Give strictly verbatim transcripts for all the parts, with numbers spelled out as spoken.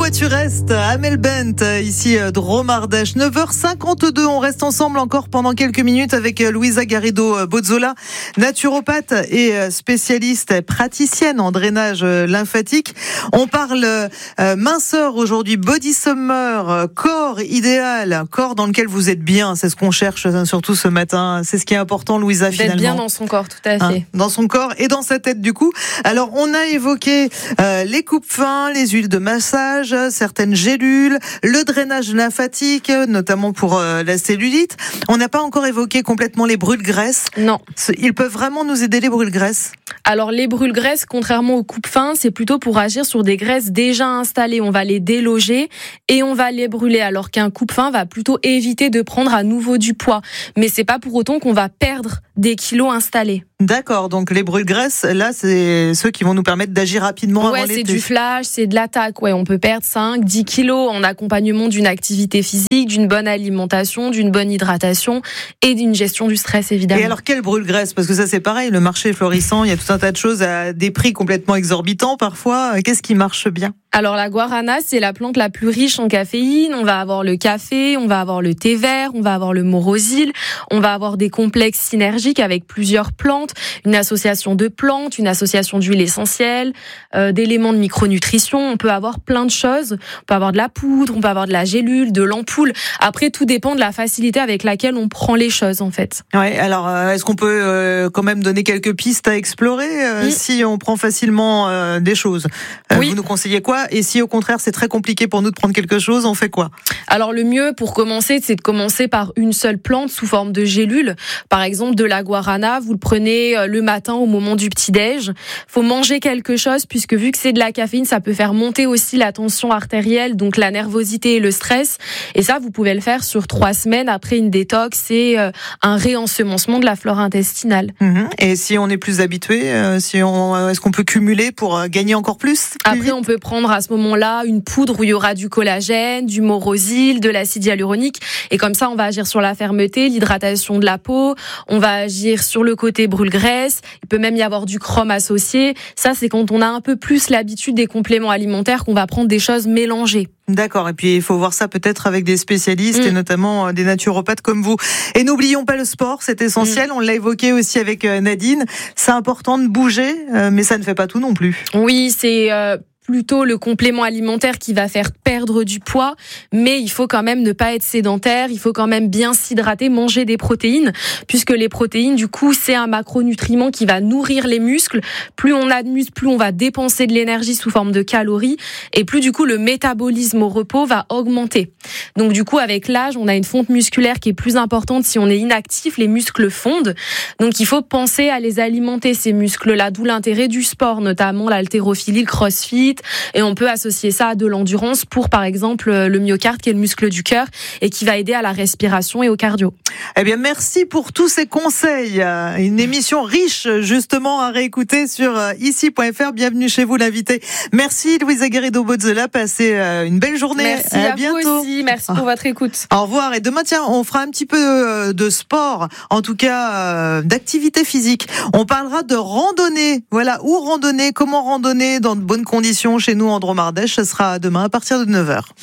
Pourquoi tu restes? Amel Bent, ici Drôme Ardèche. neuf heures cinquante-deux, on reste ensemble encore pendant quelques minutes avec Louisa Garrido-Bozzola, naturopathe et spécialiste praticienne en drainage lymphatique. On parle euh, minceur aujourd'hui, body summer, corps idéal, corps dans lequel vous êtes bien, c'est ce qu'on cherche surtout ce matin. C'est ce qui est important, Louisa, finalement. D'être bien dans son corps, tout à fait. Hein, dans son corps et dans sa tête, du coup. Alors, on a évoqué euh, les coupes-fins, les huiles de massage, certaines gélules, le drainage lymphatique, notamment pour euh, la cellulite. On n'a pas encore évoqué complètement les brûle-graisses. Non. Ils peuvent vraiment nous aider, les brûle-graisses? Alors, les brûle-graisses, contrairement aux coupes-fins, c'est plutôt pour agir sur des graisses déjà installées. On va les déloger et on va les brûler. Alors qu'un coupe-fin va plutôt éviter de prendre à nouveau du poids. Mais c'est pas pour autant qu'on va perdre des kilos installés. D'accord, donc les brûle-graisses, là, c'est ceux qui vont nous permettre d'agir rapidement ouais, avant l'été. Ouais, c'est du flash, c'est de l'attaque. Ouais, on peut perdre cinq, dix kilos en accompagnement d'une activité physique, d'une bonne alimentation, d'une bonne hydratation et d'une gestion du stress, évidemment. Et alors, quelle brûle-graisse? Parce que ça, c'est pareil, le marché est florissant, il y a tout un tas de choses à des prix complètement exorbitants parfois. Qu'est-ce qui marche bien? Alors, la guarana, c'est la plante la plus riche en caféine. On va avoir le café, on va avoir le thé vert, on va avoir le morosile, on va avoir des complexes synergiques avec plusieurs plantes, une association de plantes, une association d'huiles essentielles, euh, d'éléments de micronutrition. On peut avoir plein de choses. On peut avoir de la poudre, on peut avoir de la gélule, de l'ampoule. Après, tout dépend de la facilité avec laquelle on prend les choses, en fait. Ouais. Alors, euh, est-ce qu'on peut euh, quand même donner quelques pistes à explorer euh, oui. si on prend facilement euh, des choses? euh, oui. Vous nous conseillez quoi? Et si au contraire c'est très compliqué pour nous de prendre quelque chose, on fait quoi? Alors le mieux pour commencer, c'est de commencer par une seule plante sous forme de gélule. Par exemple, de la guarana, vous le prenez le matin au moment du petit-déj. Faut manger quelque chose puisque vu que c'est de la caféine, ça peut faire monter aussi la tension artérielle, donc la nervosité et le stress. Et ça, vous pouvez le faire sur trois semaines après une détox et un réensemencement de la flore intestinale. Mmh. Et si on est plus habitué, si on, est-ce qu'on peut cumuler pour gagner encore plus? Après, on peut prendre à ce moment-là une poudre où il y aura du collagène, du morosile, de l'acide hyaluronique. Et comme ça, on va agir sur la fermeté, l'hydratation de la peau. On va agir sur le côté brûle-graisse. Il peut même y avoir du chrome associé. Ça, c'est quand on a un peu plus l'habitude des compléments alimentaires qu'on va prendre des choses mélangées. D'accord, et puis il faut voir ça peut-être avec des spécialistes mmh. et notamment des naturopathes comme vous. Et n'oublions pas le sport, c'est essentiel, mmh. on l'a évoqué aussi avec Nadine, c'est important de bouger, mais ça ne fait pas tout non plus. Oui, c'est... Euh... plutôt le complément alimentaire qui va faire perdre du poids, mais il faut quand même ne pas être sédentaire, il faut quand même bien s'hydrater, manger des protéines, puisque les protéines, du coup, c'est un macronutriment qui va nourrir les muscles. Plus on a de muscles, plus on va dépenser de l'énergie sous forme de calories, et plus du coup le métabolisme au repos va augmenter. Donc du coup, avec l'âge, on a une fonte musculaire qui est plus importante. Si on est inactif, les muscles fondent. Donc il faut penser à les alimenter, ces muscles-là, d'où l'intérêt du sport, notamment l'haltérophilie, le crossfit. Et on peut associer ça à de l'endurance pour, par exemple, le myocarde, qui est le muscle du cœur et qui va aider à la respiration et au cardio. Eh bien, merci pour tous ces conseils. Une émission riche, justement, à réécouter sur ici point f r. Bienvenue chez vous, l'invité. Merci, Louisa Garrido-Bozzola. Passez une belle journée. Merci à, à bientôt. Vous aussi. Merci pour votre écoute. Au revoir. Et demain, tiens, on fera un petit peu de sport, en tout cas, d'activité physique. On parlera de randonnée. Voilà, où randonner, comment randonner dans de bonnes conditions chez nous en Drôme Ardèche. Ce sera demain à partir de neuf heures.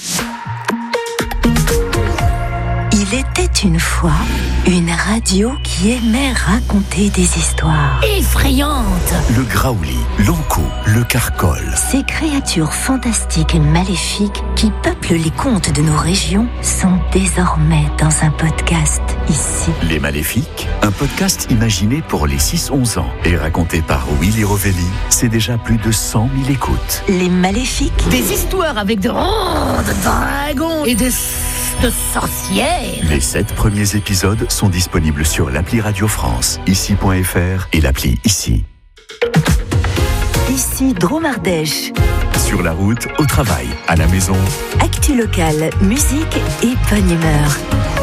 Il était une fois une radio qui aimait raconter des histoires effrayantes. Le graouli, l'ankou, le carcol. Ces créatures fantastiques et maléfiques qui peuplent les contes de nos régions sont désormais dans un podcast ici. Les Maléfiques, un podcast imaginé pour les six onze ans et raconté par Willy Rovelli. C'est déjà plus de cent mille écoutes. Les Maléfiques. Des histoires avec de grands dragons et de... de sorcières. Les sept premiers épisodes sont disponibles sur l'appli Radio France, ici point f r et l'appli Ici. Ici Drôme Ardèche. Sur la route, au travail, à la maison. Actu locale, musique et bonne humeur.